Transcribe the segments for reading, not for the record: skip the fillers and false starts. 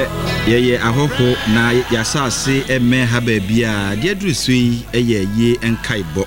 se ye ahoho na yasase emme ha baabia de adrusu yi ye enkaibo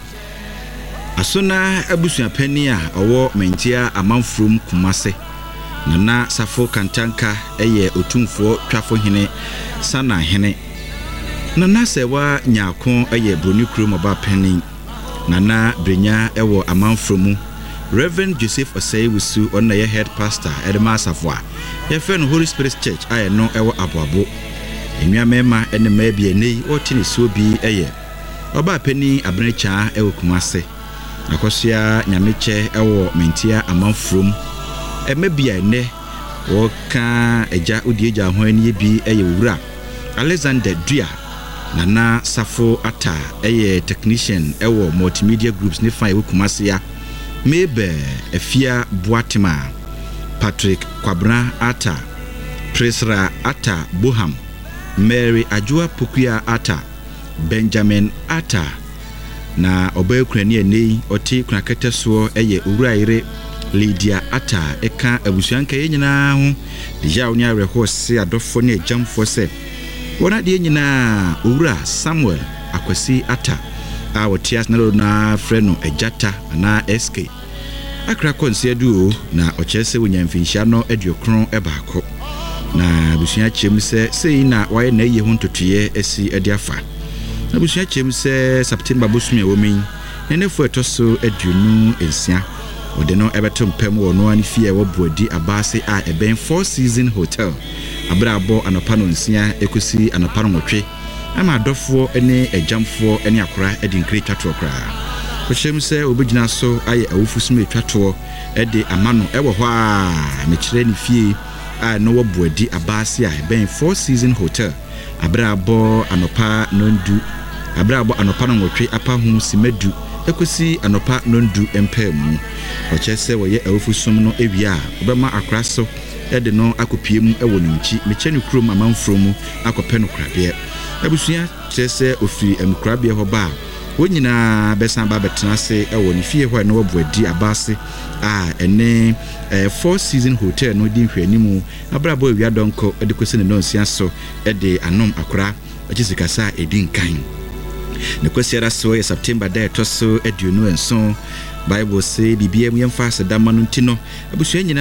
asona abusuapani a owo mentia amanfrom kumase nana safo kantanka ye otumfo twafo hene sana hene nana sewa nyako ye bronikru moba penny nana brenya ewo amanfromu Reverend Joseph Oseiwusu on the head pastor Edema Safwa ye friend Holy Spirit Church I no ewo aboabo enwa mema ene ma bia nei otini so bi eye oba pani abrecha ewo kumase akosia nyameche ewo mentia amanfrom emebia ne wo ka eja odieja ho ani bi eye wura Alexander Dua nana safo ata eye technician ewo multimedia groups ne fa ewo kumase ya Mebe Efia Boatima Patrick Kwabra Ata Tresra Ata Boham Mary Ajua Pukuya Ata Benjamin Ata na obaye kurani nei oti kunakete so eye owuraire Lydia Ata eka abusuanka ye nyina ho de ya onya reho se adofo ne jamfo se wona de nyina owura Samuel Akwasi Ata a wotias na freno ejata na SK akra konse duo na ochese wonyamfinhia no aduokron ebaako na busua chem se sei na waye na ye hontotoye asi adiafa na busua chem se September bosumi womin nenefo etoso aduonu ensia ode no ebetom pem wo no ani fie wo buadi abase a eben 4 season hotel abrabo anopa no nsia ekosi anopa no nwotwe ama adofo ene ejamfo ene akora edi nkri twatwo kra kweshem se obegina so aye awufusume twatwo ede amano ewo ho a mekire ni fie a no wobuadi abase a ben 4 season hotel abrabo anopa nondu abrabo anopa no nwotwe apa hu simedu ekosi anopa nondu empemu ochese woye awufusum no ewia obema akora so ede no akopiem ewo ninchi mecheni krom amanfromu akopɛ no krabie abusua kyese ofiri emkrabie ho ba wonyina besan ba betena se ewo ni fie ho na wabuadi abase a ene 4 season hotel no di nhwanimu abrabo awia donko ede kwese ne nonsia so ede anom akora achisikasa edin kan ne kwesiara so ye September day to so eduonu enso Bible say bibia mu yemfa sedama no ntino abusua nyina